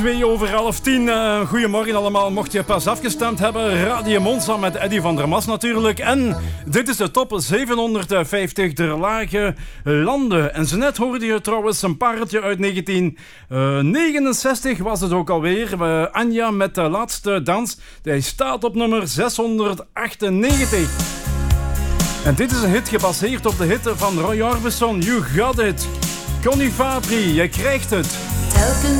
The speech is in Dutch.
11:02. Goedemorgen allemaal. Mocht je pas afgestemd hebben, Radio Monza met Eddy van der Mas natuurlijk. En dit is de top 750 der lage landen. En zo net hoorde je trouwens een pareltje uit 1969 was het ook alweer. Anja met de laatste dans. Hij staat op nummer 698. En dit is een hit gebaseerd op de hit van Roy Orbison. You Got It. Connie Fabri, je krijgt het.